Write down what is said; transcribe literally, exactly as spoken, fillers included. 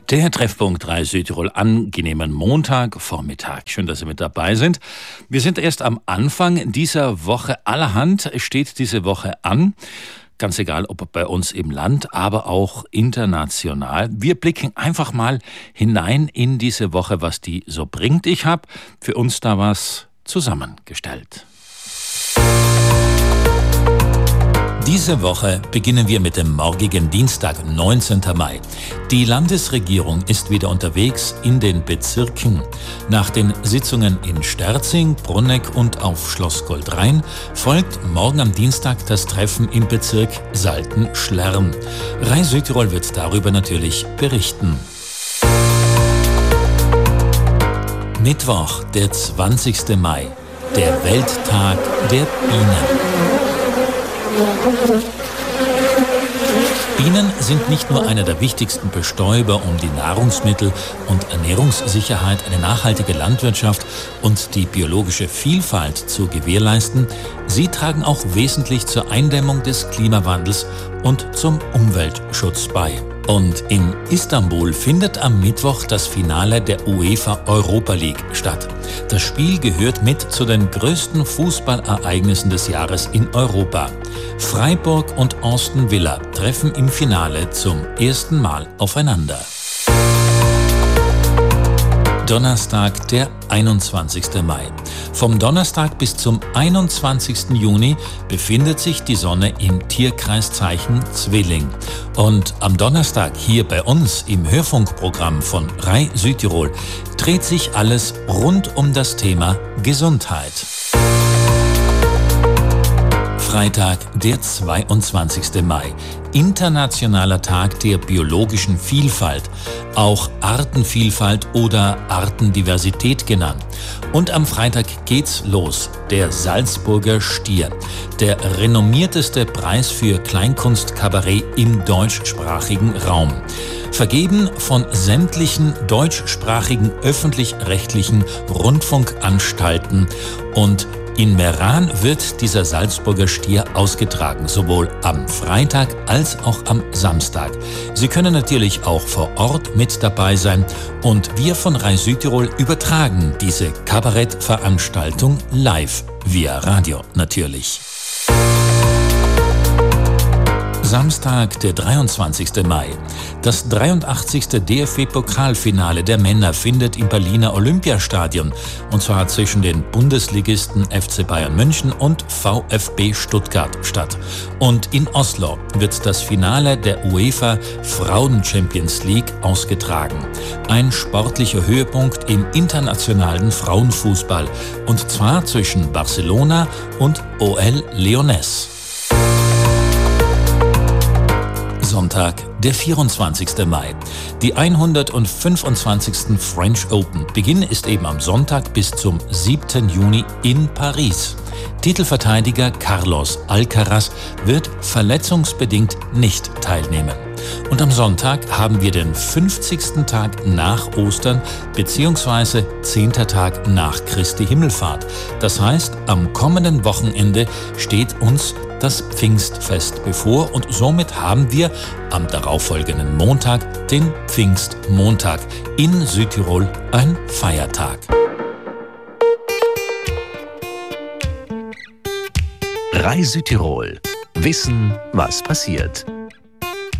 Der Treffpunkt drei Südtirol, angenehmen Montagvormittag. Schön, dass Sie mit dabei sind. Wir sind erst am Anfang dieser Woche. Allerhand steht diese Woche an. Ganz egal, ob bei uns im Land, aber auch international. Wir blicken einfach mal hinein in diese Woche, was die so bringt. Ich habe für uns da was zusammengestellt. Diese Woche beginnen wir mit dem morgigen Dienstag, neunzehnten Mai. Die Landesregierung ist wieder unterwegs in den Bezirken. Nach den Sitzungen in Sterzing, Brunegg und auf Schloss Goldrhein folgt morgen am Dienstag das Treffen im Bezirk Salten-Schlern. Rai Südtirol wird darüber natürlich berichten. Mittwoch, der zwanzigsten Mai, der Welttag der Bienen. Bienen sind nicht nur einer der wichtigsten Bestäuber, um die Nahrungsmittel- und Ernährungssicherheit, eine nachhaltige Landwirtschaft und die biologische Vielfalt zu gewährleisten, sie tragen auch wesentlich zur Eindämmung des Klimawandels und zum Umweltschutz bei. Und in Istanbul findet am Mittwoch das Finale der UEFA Europa League statt. Das Spiel gehört mit zu den größten Fußballereignissen des Jahres in Europa. Freiburg und Aston Villa treffen im Finale zum ersten Mal aufeinander. Donnerstag, der einundzwanzigsten Mai. Vom Donnerstag bis zum einundzwanzigsten Juni befindet sich die Sonne im Tierkreiszeichen Zwilling. Und am Donnerstag hier bei uns im Hörfunkprogramm von Rai Südtirol dreht sich alles rund um das Thema Gesundheit. Freitag, der zweiundzwanzigsten Mai. Internationaler Tag der biologischen Vielfalt, auch Artenvielfalt oder Artendiversität genannt. Und am Freitag geht's los, der Salzburger Stier, der renommierteste Preis für Kleinkunstkabarett im deutschsprachigen Raum. Vergeben von sämtlichen deutschsprachigen öffentlich-rechtlichen Rundfunkanstalten, und in Meran wird dieser Salzburger Stier ausgetragen, sowohl am Freitag als auch am Samstag. Sie können natürlich auch vor Ort mit dabei sein, und wir von Rai Südtirol übertragen diese Kabarettveranstaltung live, via Radio natürlich. Samstag, der dreiundzwanzigsten Mai. Das dreiundachtzigste D F B-Pokalfinale der Männer findet im Berliner Olympiastadion, und zwar zwischen den Bundesligisten F C Bayern München und VfB Stuttgart statt. Und in Oslo wird das Finale der UEFA Frauen Champions League ausgetragen. Ein sportlicher Höhepunkt im internationalen Frauenfußball, und zwar zwischen Barcelona und O L Leones. Sonntag, der vierundzwanzigsten Mai. Die hundertfünfundzwanzigsten French Open. Beginn ist eben am Sonntag bis zum siebten Juni in Paris. Titelverteidiger Carlos Alcaraz wird verletzungsbedingt nicht teilnehmen. Und am Sonntag haben wir den fünfzigsten Tag nach Ostern bzw. zehnten Tag nach Christi Himmelfahrt. Das heißt, am kommenden Wochenende steht uns das Pfingstfest bevor, und somit haben wir am darauffolgenden Montag den Pfingstmontag. In Südtirol ein Feiertag. Rai Südtirol. Wissen, was passiert.